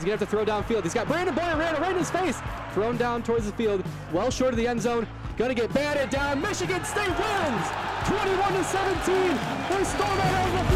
He's going to have to throw downfield. He's got Brandon Boyer right in his face. Thrown down towards the field, well short of the end zone. Going to get batted down. Michigan State wins 21-17. They storm out of the field.